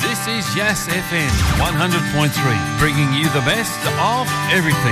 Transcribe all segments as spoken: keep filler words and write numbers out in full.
This is Yes F M one hundred point three, bringing you the best of everything.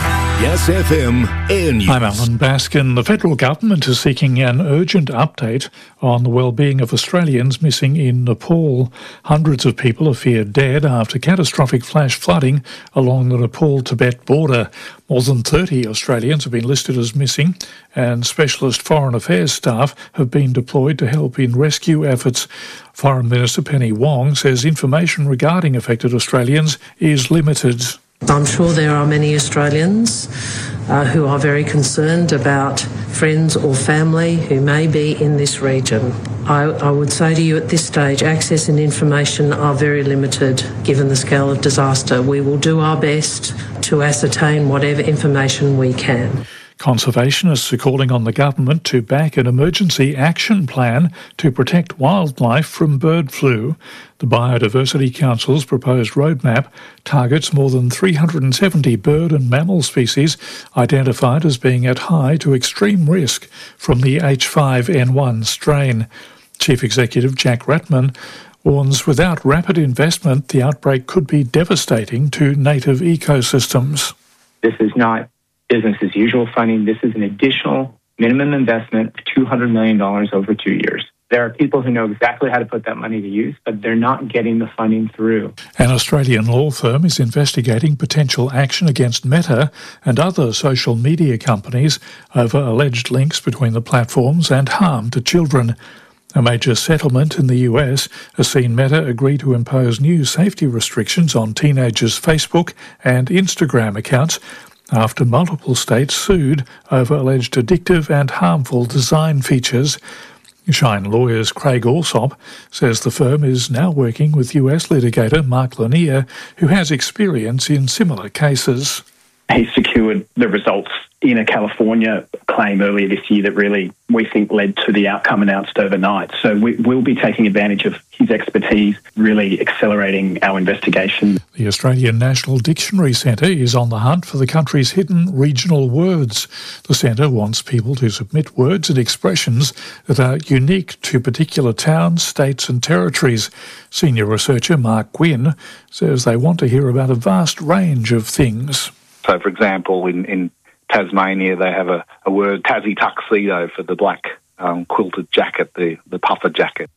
Yes F M Air News. I'm Alan Baskin. The federal government is seeking an urgent update on the well-being of Australians missing in Nepal. Hundreds of people are feared dead after catastrophic flash flooding along the Nepal-Tibet border. More than thirty Australians have been listed as missing, and specialist foreign affairs staff have been deployed to help in rescue efforts. Foreign Minister Penny Wong says information regarding affected Australians is limited. I'm sure there are many Australians uh, who are very concerned about friends or family who may be in this region. I, I would say to you at this stage, access and information are very limited given the scale of disaster. We will do our best to ascertain whatever information we can. Conservationists are calling on the government to back an emergency action plan to protect wildlife from bird flu. The Biodiversity Council's proposed roadmap targets more than three hundred seventy bird and mammal species identified as being at high to extreme risk from the H five N one strain. Chief Executive Jack Ratman warns without rapid investment, the outbreak could be devastating to native ecosystems. This is not business as usual funding. This is an additional minimum investment of two hundred million dollars over two years. There are people who know exactly how to put that money to use, but they're not getting the funding through. An Australian law firm is investigating potential action against Meta and other social media companies over alleged links between the platforms and harm to children. A major settlement in the U S has seen Meta agree to impose new safety restrictions on teenagers' Facebook and Instagram accounts after multiple states sued over alleged addictive and harmful design features. Shine Lawyers Craig Alsop says the firm is now working with U S litigator Mark Lanier, who has experience in similar cases. He secured the results in a California claim earlier this year that really, we think, led to the outcome announced overnight. So we will be taking advantage of his expertise, really accelerating our investigation. The Australian National Dictionary Centre is on the hunt for the country's hidden regional words. The centre wants people to submit words and expressions that are unique to particular towns, states and territories. Senior researcher Mark Gwynn says they want to hear about a vast range of things. So, for example, in, in Tasmania, they have a, a word, Tassie tuxedo, for the black um, quilted jacket, the, the puffer jacket.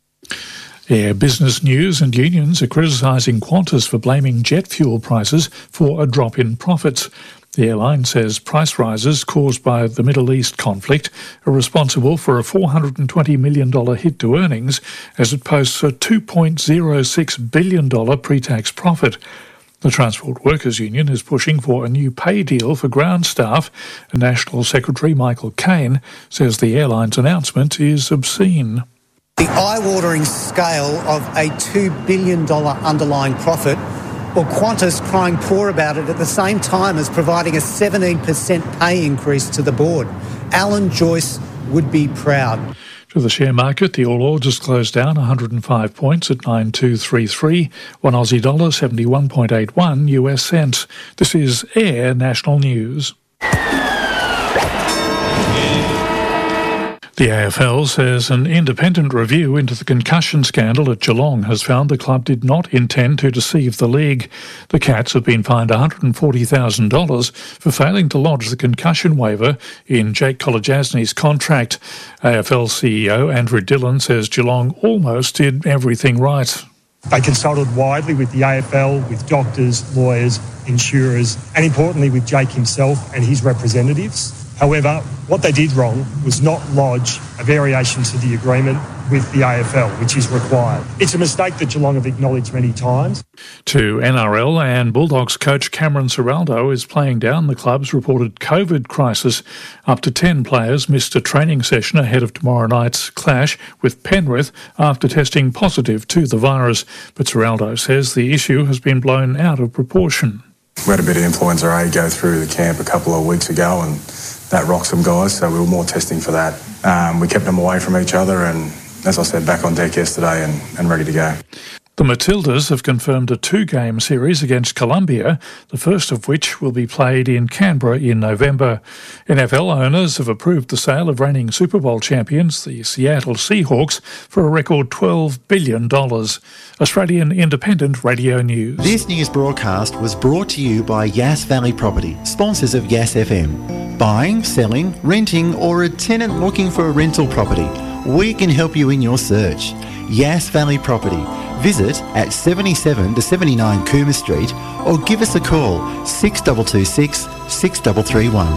Air Business News and unions are criticising Qantas for blaming jet fuel prices for a drop in profits. The airline says price rises caused by the Middle East conflict are responsible for a four hundred twenty million dollars hit to earnings as it posts a two point oh six billion dollars pre-tax profit. The Transport Workers Union is pushing for a new pay deal for ground staff, and National Secretary Michael Caine says the airline's announcement is obscene. The eye-watering scale of a two billion dollars underlying profit, or Qantas crying poor about it at the same time as providing a seventeen percent pay increase to the board. Alan Joyce would be proud. To the share market, the All Orders closed down one hundred five points at nine two three three, one Aussie dollar seventy-one point eight one U S cents. This is Air National News. The A F L says an independent review into the concussion scandal at Geelong has found the club did not intend to deceive the league. The Cats have been fined one hundred forty thousand dollars for failing to lodge the concussion waiver in Jake Kolodjasny's contract. A F L C E O Andrew Dillon says Geelong almost did everything right. They consulted widely with the A F L, with doctors, lawyers, insurers, and importantly with Jake himself and his representatives. However, what they did wrong was not lodge a variation to the agreement with the A F L, which is required. It's a mistake that Geelong have acknowledged many times. To N R L, and Bulldogs coach Cameron Ciraldo is playing down the club's reported COVID crisis. Up to ten players missed a training session ahead of tomorrow night's clash with Penrith after testing positive to the virus. But Ciraldo says the issue has been blown out of proportion. We had a bit of influenza A go through the camp a couple of weeks ago, and that rocked some guys, so we were more testing for that. Um, we kept them away from each other, and as I said, back on deck yesterday and, and ready to go. The Matildas have confirmed a two-game series against Colombia, the first of which will be played in Canberra in November. N F L owners have approved the sale of reigning Super Bowl champions, the Seattle Seahawks, for a record twelve billion dollars. Australian Independent Radio News. This news broadcast was brought to you by Yass Valley Property, sponsors of Yass F M. Buying, selling, renting, or a tenant looking for a rental property, we can help you in your search. Yass Valley Property. Visit at seventy-seven to seventy-nine Cooma Street or give us a call six two two six, six three three one.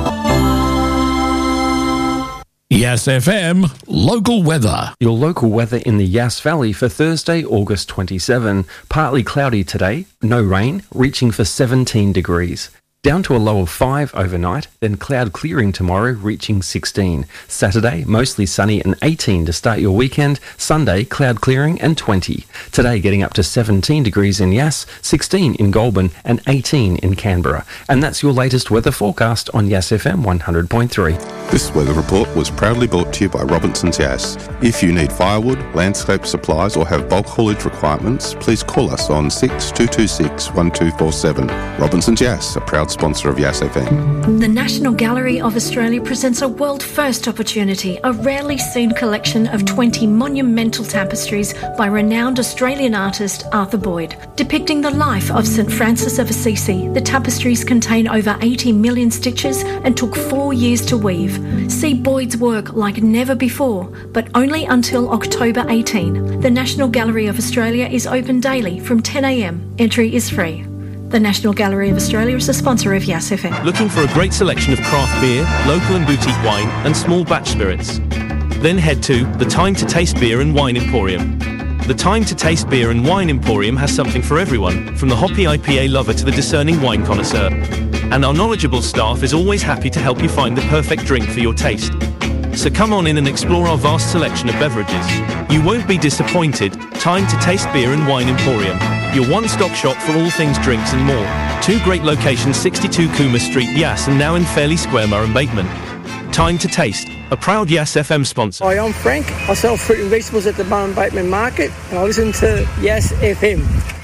Yass F M local weather. Your local weather in the Yass Valley for Thursday, August twenty-seventh. Partly cloudy today, no rain, reaching for seventeen degrees. Down to a low of five overnight, then cloud clearing tomorrow, reaching sixteen. Saturday, mostly sunny and eighteen to start your weekend. Sunday, cloud clearing and twenty. Today, getting up to seventeen degrees in Yass, sixteen in Goulburn and eighteen in Canberra. And that's your latest weather forecast on Yass F M one hundred point three. This weather report was proudly brought to you by Robinson's Yass. If you need firewood, landscape supplies or have bulk haulage requirements, please call us on six two two six, one two four seven. Robinson's Yass, a proud sponsor of Yass F M. The National Gallery of Australia presents a world-first opportunity, a rarely seen collection of twenty monumental tapestries by renowned Australian artist Arthur Boyd. Depicting the life of Saint Francis of Assisi, the tapestries contain over eighty million stitches and took four years to weave. See Boyd's work like never before, but only until October eighteenth. The National Gallery of Australia is open daily from ten a m. Entry is free. The National Gallery of Australia is a sponsor of Yass F M. Looking for a great selection of craft beer, local and boutique wine and small batch spirits? Then head to the Time to Taste Beer and Wine Emporium. The Time to Taste Beer and Wine Emporium has something for everyone, from the hoppy I P A lover to the discerning wine connoisseur. And our knowledgeable staff is always happy to help you find the perfect drink for your taste. So come on in and explore our vast selection of beverages. You won't be disappointed. Time to Taste Beer and Wine Emporium, your one-stop shop for all things drinks and more. Two great locations, sixty-two Cooma Street, Yass, and now in Fairley Square, Murray Bateman. Time to Taste, a proud Yass F M sponsor. Hi, I'm Frank. I sell fruit and vegetables at the Murray Bateman Market, and I listen to Yass F M.